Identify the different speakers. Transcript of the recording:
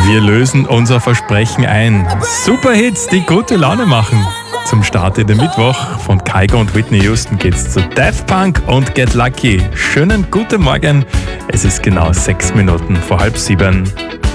Speaker 1: Wir lösen unser Versprechen ein. Superhits, die gute Laune machen. Zum Start in den Mittwoch von Kygo und Whitney Houston geht's zu Daft Punk und Get Lucky. Schönen guten Morgen. Es ist genau 6 Minuten vor 6:30.